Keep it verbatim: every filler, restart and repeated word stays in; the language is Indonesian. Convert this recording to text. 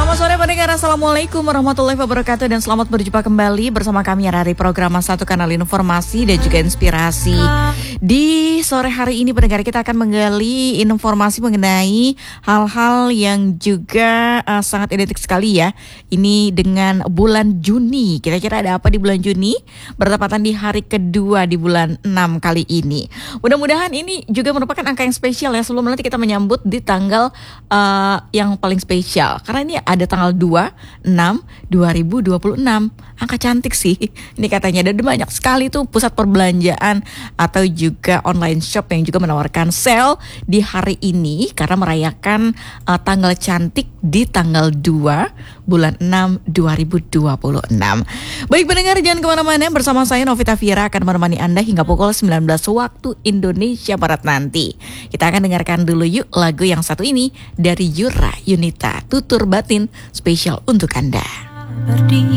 Selamat sore pendengar, Assalamualaikum warahmatullahi wabarakatuh. Dan selamat berjumpa kembali bersama kami dari program Satu Kanal Informasi dan juga Inspirasi. Di sore hari ini pendengar, kita akan menggali informasi mengenai hal-hal yang juga uh, sangat identik sekali ya. Ini dengan bulan Juni. Kira-kira ada apa di bulan Juni? Bertepatan di hari kedua di bulan enam kali ini. Mudah-mudahan ini juga merupakan angka yang spesial ya. Sebelum nanti kita menyambut di tanggal uh, yang paling spesial. Karena ini ada tanggal dua enam dua ribu dua puluh enam. Angka cantik sih ini katanya. Dan banyak sekali tuh pusat perbelanjaan atau juga online shop yang juga menawarkan sale di hari ini karena merayakan uh, tanggal cantik di tanggal dua bulan enam dua ribu dua puluh enam. Baik pendengar, jangan kemana-mana, bersama saya Novita Fira akan menemani Anda hingga pukul sembilan belas waktu Indonesia Barat nanti. Kita akan dengarkan dulu yuk lagu yang satu ini dari Yura Yunita, Tutur Batin, spesial untuk Anda. Berdiri